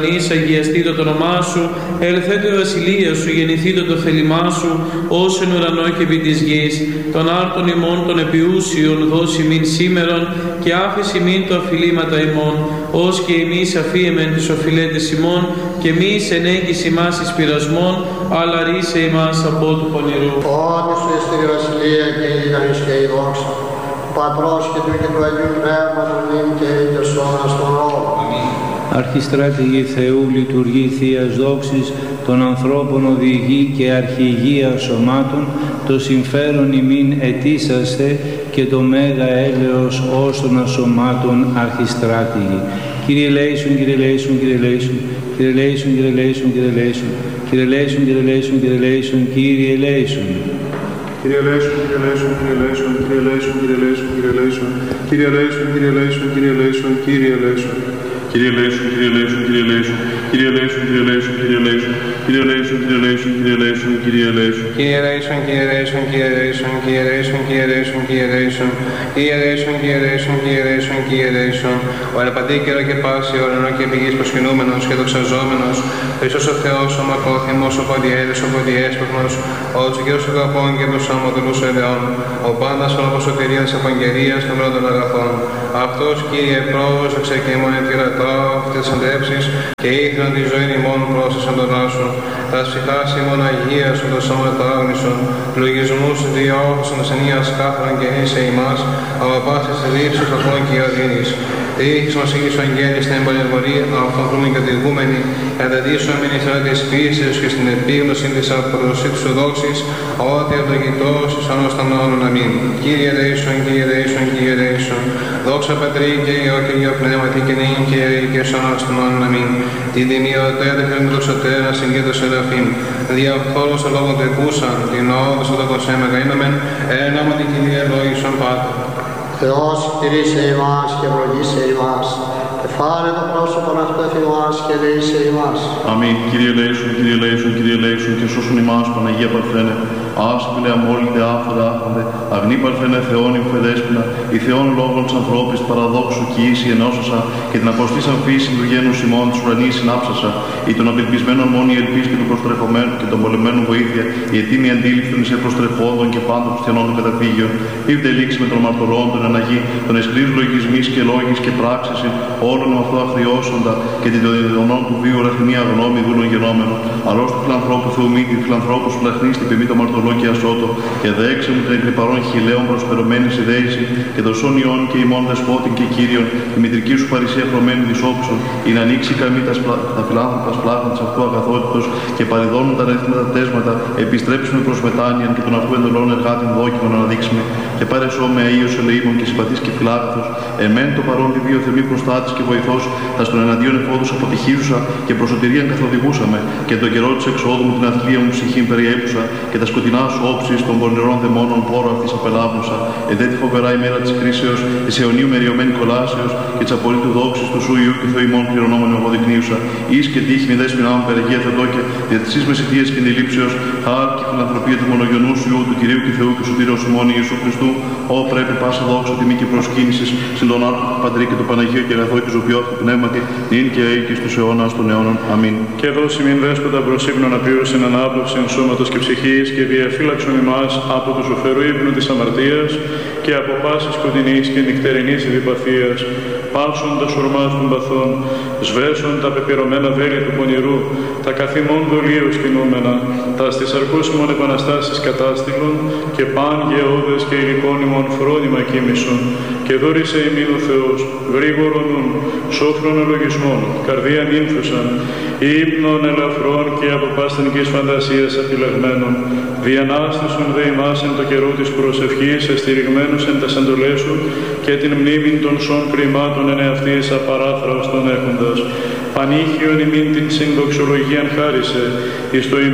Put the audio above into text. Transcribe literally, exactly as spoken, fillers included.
Εις αγιαστήτω το όνομά σου, ελθέτω η βασιλεία σου, γεννηθήτω το θέλημά σου, ως εν ουρανό και επί της γης. Των άρτων ημών των επιούσιων δώσει ημίν σήμερον, και άφηση ημίν το αφιλήματα ημών, ως και εμείς αφίεμεν τις οφειλέτες ημών, και εμείς ενέγγις ημάς εις πειρασμών, αλλά ρίσε ημάς από του πονηρού. Ότι σου εις η βασιλεία και η δύναμις και η δόξα, του Πατρός και του και του Αγίου Πνεύματος, νυν και είτε σώνας των όρων. Αρχιστράτηγη Θεού, λειτουργεί Θείας δόξης, των ανθρώπων οδηγεί και αρχηγία σωμάτων, το συμφέρον ημίν ετήσαστε και το μέγα έλεος ως των ασωμάτων αρχιστράτηγη. Κύριε Λέησον, Κύριε Λέησον, Κύριε Λέησον, Κύριε Λέησον, Κύριε Λέησον, Κύριε Λέησον, Κύριε Λέησον, Κύριε Λέησον, Κύριε Λέησον, Κύριε Λέησον. Κύριε Λέησον, Κύριε Λέησον, Κύριε Λέησον, Κύριε Λέησον, Κύριε Λέησον, Κύριε Λέησον, Κύριε Λέησον, Κύριε Λέησον, Κύριε Λέησον, Κύριε Λέησον. Κύριε Λέησον, Κύριε Λέησον, Κύριε Λέησον, Κύριε Λέησον, Κύριε Λέησον, Κύριε Λέησον, Κύριε Λέησον, Κύριε Λέησον, Κύριε Λέησον, Κύριε Λέησον. Κύριε Λέησον, Κύριε Λέησον, Κύριε Λέησον, Κύριε Λέησον, Κύριε Λέησον, Κύριε Λέησον, Κύριε Λέησον, Κύριε Λέησον, Κύριε Λέησον, Κύριε Λέησον. Ο αναπαντήκαιρο και πάση, ορεινό και πηγής προσκυνούμενος και δοξαζόμενος, Χριστός ο Θεός, ο μακρόθυμος, ο παντιέρης, ο παντιέσπορνος, ο τσικέρος των καπών και των σώματος ελαιών, ο πάντας ονοποσωτηρίας Ευαγγελίας των πρώτων αγαθών. Αυτός, Κύριε, πρόσεξε και ημών εντυρατώ αυτές τις αντέψεις και ήθελαν τη ζωή ημών πρόσεσαν τον άσου. Τα ψυχάς ημών Αγίας σου το σώμα το άγνησον, λογισμούς διώχωσαν της ενίας κάθαραν και είσαι ημάς, από πάσης λήψης κακών και οδύνης. Τύχης μας ήγησον γέννη στην εμπολεμορή, αυτόν βρούμεν κατηγούμενοι, καταδείσομεν εις της φύσεως και στην επίγνωση της αποδοσής σου δόξης, ότι ευλογητός εις όνος των όλων αμήν. Κύριε Λέησον, Κύριε Λέησον, Κύριε Λέησον, δόξα Πατρί και Υιό και Υιό Πνεύματι και νυν και αεί και εις όνος των όλων αμήν. Την τιμιωτέρα και με δοξωτέρα συγκέντρος Σεραφείμ, διαφθόρος ο λόγων του εκούσαν, την όδος ο λόγος έμεγα ήμεμεν, εν ονόματι Κύριε λόγισον Πάτερ. Θεός τηρήσε ημάς και ευλογήσε ημάς, και φάρε το πρόσωπον αυτό εφημάς και ελεήσε ημάς. Αμήν. Κύριε Λέησον, Κύριε Λέησον, Κύριε Λέησον, και σώσον ημάς Παναγία Παρθένε, άσπηλε αμόλυντε άφθορα άχονται, αγνή Παρθένε Θεόν ημφεδέσποινα, η Θεόν λόγων της ανθρώπης παραδόξου και ίση ενώσασα, και την αποστήσαν φύση του γένους ημών της ουρανής συνάψασα, ή των απελπισμένων μόνοι η ελπίς και του προστρεχομένου και των πολεμένων βοήθεια, η ετήμη αντίληφθων εις προστρεχόντων και πάντων χριστιανών των καταφύγιων, ήρθε λήξη με των μαρτωρών, των εναγή, των εσχρής λογισμής και λόγης και πράξης, όλων με αυτό αχριώσοντα, και την διδονών του βίου ραθυμία γνώμη δούλων γενόμενων, αρρώς του φιλανθρώπου Θεομήτη, φιλανθρώπου φλαχνής την πεμή το μαρτωλό και ασώτο, και δέξε μου την εκλυπαρών χιλέων προσπερωμένη ιδέηση, και των σών ιών και ημών δεσπότην και κύριων, τη μητρική σου παρησία χρωμένη δυσόψων, ή να ανοίξει καμή τα, σπλα... τα φιλάνθρωπα σπλάχνα της αυτού αγαθότητος, και παριδώνουν τα ρέθμετα τέσματα, επιστρέψουμε προς μετάνοιαν και των αυτού εντολών εργάτην δόκιμων να αναδείξουμε, και πάρεσό με αΐος ελεήμων και συμπατής και φιλάκαθος, εμέν το παρόν τη δύο θεμή προστάτης και βοηθός, τα στον εναντίον εφόδους αποτυχίζουσα και προσωτηρίαν καθοδηγούσαμε, και το καιρό της εξόδου μου την αθλία μου ψυχήν περιέπουσα, και τα σκοτεινά σου όψεις των πονηρών δαιμόνων πόρο αυτής απελάβνουσα, εδέ τη φοβερά ημέρα της κρίσεως, της αιωνίου μεριωμένη κολάσεως, και της απολύτου δόξης του σου Υιού και Θεού ημών κληρονόμενου αποδεικνύουσα, εις και τύχη μη δέσποινα μου περαιγία Θεοτόκε, δια της εις μεσητείας και νηλήψεως, χάρ και φιλανθρωπία του μονογενού σου Υιού, του Κυρίου και Θεού και σωτήριος ημών Ιησού Χριστού, ό πρέπει πάσα δόξα τιμή και προσκύνησης, συν τον Άρχον του Πατρί και του Παναγίου και αγαθό και ζωπιό του Πνεύματι, νυν και αεί και στους αιώνας των αιώνων. Αμήν. Και δώσει μην δέσποτα προς ύπνον απείωσιν ανάπαυσιν σώματος και ψυχής, και διαφύλαξον ημάς από του ζωφερού ύπνου της αμαρτίας και από πάσης σκοτεινής και νυχτερινής ειδιπαθίας, πάσουν τα σουρμάς των παθών, σβέσουν τα πεπειρωμένα βέλη του πονηρού, τα καθημών δολίως κινούμενα, τα στις αρκούς ημών επαναστάσεις κατάστηλων, και παν γεώδες και υλικών ημών φρόνημα κοίμησον, και δόρισε ημίν ο Θεός, γρήγορον νουν, σόφρον λογισμών, καρδίαν ύμφουσαν, ύπνων ελαφρών και από πάστηνικής φαντασίας απειλαγμένων, διανάστησον δε ημάς εν το καιρό της προσευχής, εστηριγμένους εν τας εντολές σου, και την μνήμην των σών κρυμάτων εν εαυτής απαράθραος των έχοντας. Πανήχιον ημίν την συνδοξολογίαν χάρισε, εις το